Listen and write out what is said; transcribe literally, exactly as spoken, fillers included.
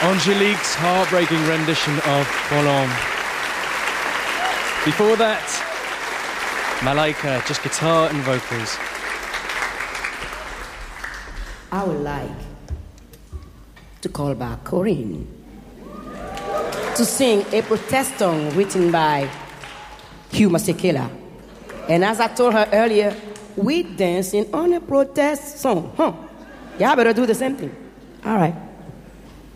Angelique's heartbreaking rendition of Bolom. Before that, Malaika, just guitar and vocals. I would like to call back Corinne to sing a protest song written by Hugh Masekela. And as I told her earlier, we dancing on a protest song, huh? Y'all better do the same thing. All right.